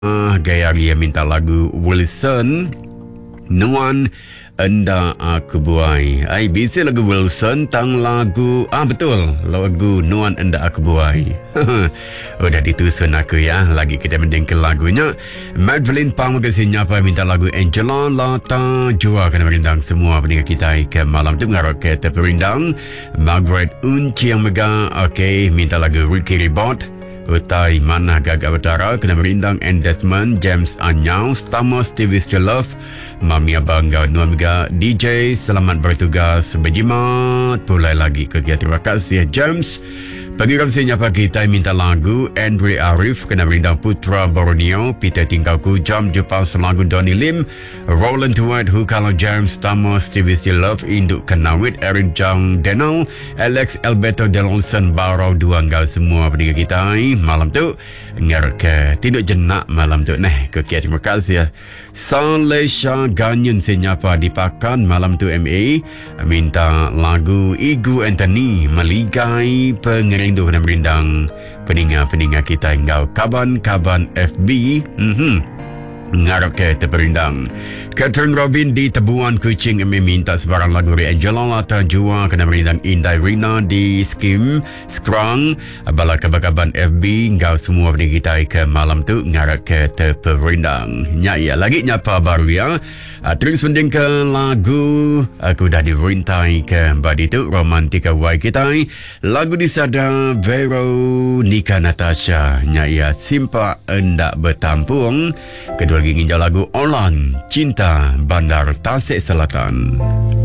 Gaya dia minta lagu Wilson Nuan Enda Aku Buai. Bisa lagu Wilson tang lagu betul, lagu Nuan Enda Aku Buai. Udah ditusun aku ya. Lagi kita mendengar lagunya. Madeline Pang kasihnya apa minta lagu Angela Lata Jua kena merindang semua pendengar kita ke malam tu mengarut ke terperindang. Margaret Unci yang mega minta lagu Ricky Ribot Utai Manah Gagak Utara kena merindang and Desmond James Anyau Stamos Stevie Still Love Mamia Bangga Nuan Mega DJ selamat bertugas berjimat pulai lagi kegiatan. Terima kasih James. Bagi ramsinya pagi kita minta lagu Andre Arif kena merindang Putra Borneo Peter Tingkauku Jam Jepang Selagu Donny Lim Roland White Hu Kalau James Stamos Stevie Still Love Induk Kenawit Erin Jang Denau Alex Alberto Delonson Barau Duanggal semua pendengar kita malam tu ngar ke tinduk jenak malam tu kegiatan. Terima kasih ya. Salesha Ganyan senyapa dipakan malam tu MA minta lagu Igu Anthony Meligai Pengerindu kena merindang pendengar kita engkau kaban-kaban FB ngarap ke terperindang. Catherine Robin di Tebuan Kuching meminta sebarang lagu dari Angela Lata Jua kena merindang Indai Rina di Skim Skrang bala kabar-kabar FB ngau semua pendengar kita ke malam tu ngarap ke terperindang. Ya lagi nyapa baru ya. Terus mendengar lagu aku dah dirintai ke badi tu romantika wai kita lagu disada Veronica Natasha ya simpa endak bertampung. Kedua lagi nginjau lagu Olan Cinta Bandar Tasik Selatan.